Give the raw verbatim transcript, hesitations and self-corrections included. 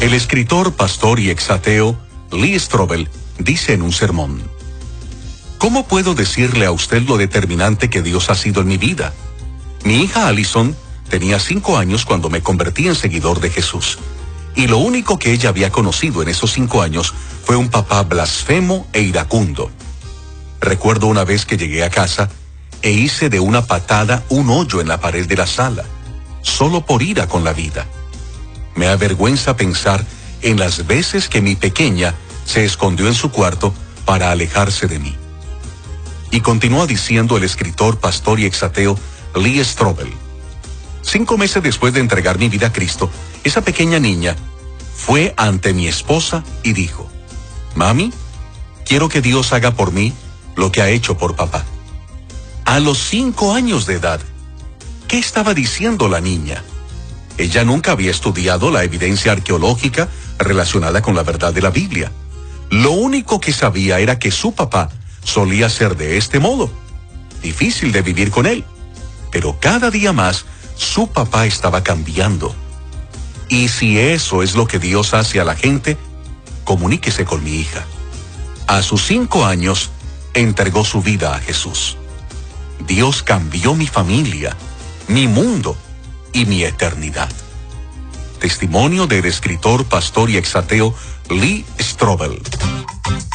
El escritor, pastor y exateo Lee Strobel dice en un sermón: ¿cómo puedo decirle a usted lo determinante que Dios ha sido en mi vida? Mi hija Allison tenía cinco años cuando me convertí en seguidor de Jesús, y lo único que ella había conocido en esos cinco años fue un papá blasfemo e iracundo. Recuerdo una vez que llegué a casa e hice de una patada un hoyo en la pared de la sala, solo por ira con la vida. Me avergüenza pensar en las veces que mi pequeña se escondió en su cuarto para alejarse de mí. Y continúa diciendo el escritor, pastor y exateo Lee Strobel: cinco meses después de entregar mi vida a Cristo, esa pequeña niña fue ante mi esposa y dijo: mami, quiero que Dios haga por mí lo que ha hecho por papá. A los cinco años de edad, ¿qué estaba diciendo la niña? Ella nunca había estudiado la evidencia arqueológica relacionada con la verdad de la Biblia. Lo único que sabía era que su papá solía ser de este modo, difícil de vivir con él. Pero cada día más, su papá estaba cambiando. Y si eso es lo que Dios hace a la gente, comuníquese con mi hija. A sus cinco años, entregó su vida a Jesús. Dios cambió mi familia, mi mundo y mi eternidad. Testimonio del escritor, pastor y exateo Lee Strobel.